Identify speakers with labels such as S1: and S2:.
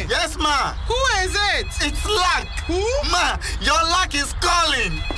S1: Yes, ma.
S2: Who is it?
S1: It's luck.
S2: Who?
S1: Ma, your luck is calling.